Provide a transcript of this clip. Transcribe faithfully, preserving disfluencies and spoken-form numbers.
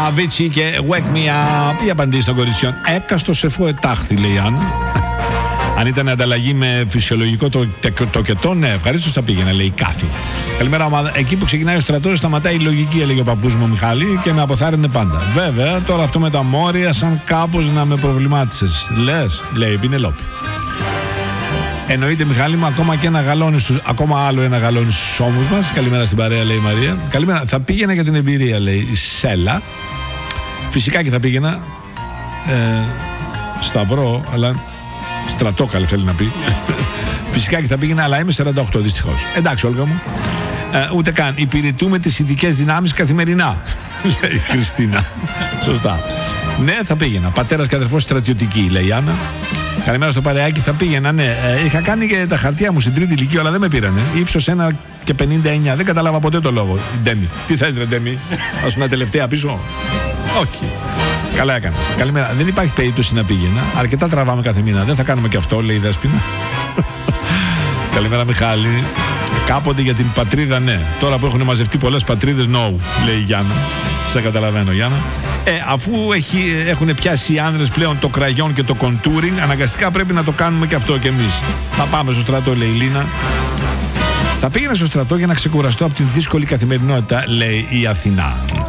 Avicii και Wake Me Up. Οι απαντήσεις των κοριτσιών. Έκαστο σε φω ετάχθη, λέει η Άννα. Αν ήταν ανταλλαγή με φυσιολογικό το, το, το κετό, ναι, ευχαρίστως θα πήγαινα, λέει η Κάθη. Καλημέρα, ομάδα. Εκεί που ξεκινάει ο στρατός, σταματάει η λογική, έλεγε ο παππούς μου Μιχάλη, και με αποθάρρυνε πάντα. Βέβαια, τώρα αυτό με τα μόρια, σαν κάπως να με προβλημάτισες. Λες, λέει η Πινελόπη. Εννοείται, Μιχάλη μου, ακόμα και ένα γαλόνι στους, ακόμα άλλο ένα γαλόνι στους ώμους μας. Καλημέρα στην παρέα, λέει η Μαρία. Καλημέρα. Θα πήγαινα για την εμπειρία, λέει η Σέλα. Φυσικά και θα πήγαινα. Ε, σταυρό, αλλά. Στρατόκαλ θέλει να πει. Φυσικά και θα πήγαινα, αλλά είμαι σαράντα οκτώ δυστυχώς. Εντάξει, Όλγα μου. Ε, ούτε καν. Υπηρετούμε τις ειδικές δυνάμεις καθημερινά, λέει η Χριστίνα. Σωστά. Ναι, θα πήγαινα. Πατέρας και αδερφός στρατιωτική, λέει η Άννα. Καλημέρα στο παρεάκι, θα πήγαινα, ναι. Ε, είχα κάνει και τα χαρτιά μου στην τρίτη ηλικία, αλλά δεν με πήρανε. Ύψος ένα και πενήντα εννιά. Δεν κατάλαβα ποτέ το λόγο. Ντέμι. Τι θα ήθελε, Ντέμι? Ας πούμε τελευταία πίσω. Όχι. Καλά έκανες. Καλημέρα. Δεν υπάρχει περίπτωση να πήγαινα. Αρκετά τραβάμε κάθε μήνα. Δεν θα κάνουμε και αυτό, λέει η Δέσποινα. Καλημέρα, Μιχάλη. Κάποτε για την πατρίδα, ναι. Τώρα που έχουν μαζευτεί πολλές πατρίδες, no, λέει η Γιάννα. Σε καταλαβαίνω, Γιάννα. Ε, αφού έχει, έχουν πιάσει οι άνδρες πλέον το κραγιόν και το contouring, αναγκαστικά πρέπει να το κάνουμε και αυτό κι εμείς. Θα πάμε στο στρατό, λέει η Λίνα. Θα πήγαινα στο στρατό για να ξεκουραστώ από την δύσκολη καθημερινότητα, λέει η Αθηνά.